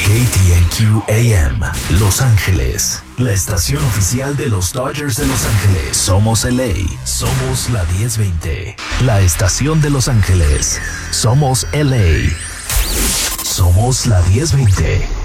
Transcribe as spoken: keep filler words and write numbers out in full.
T N Q A M, Los Ángeles, la estación oficial de los Dodgers de Los Ángeles. Somos L A, somos la diez veinte, la estación de Los Ángeles. Somos L A, somos la diez veinte.